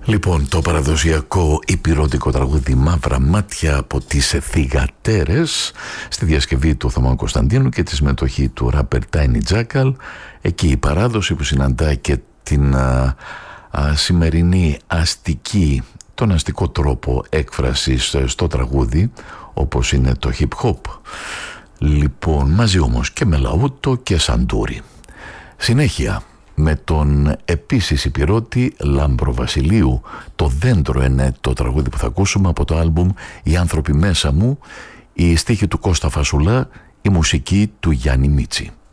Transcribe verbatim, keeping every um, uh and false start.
Λοιπόν, το παραδοσιακό υπηρώτικο τραγούδι «Μαύρα μάτια» από τις Θυγατέρες, στη διασκευή του Θωμά Κωνσταντίνου και τη συμμετοχή του ράπερ Τάινι Τζάκαλ. Εκεί η παράδοση που συναντά και την α, α, σημερινή αστική, τον αστικό τρόπο έκφρασης στο τραγούδι, όπως είναι το hip hop. Λοιπόν, μαζί όμως και με λαούτο και σαντούρι. Συνέχεια με τον επίσης υπηρώτη Λάμπρο Βασιλείου, το δέντρο είναι το τραγούδι που θα ακούσουμε από το άλμπουμ «Οι άνθρωποι μέσα μου», η στίχη του Κώστα Φασουλά, η μουσική του Γιάννη Μίτσι.